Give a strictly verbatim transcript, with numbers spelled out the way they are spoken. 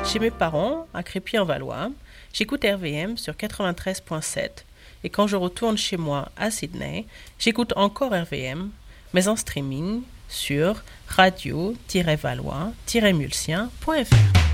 Chez mes parents, à Crépy-en-Valois, j'écoute R V M sur quatre-vingt-treize virgule sept. Et quand je retourne chez moi à Sydney, j'écoute encore R V M, mais en streaming sur radio tiret valois tiret mulsien point f r.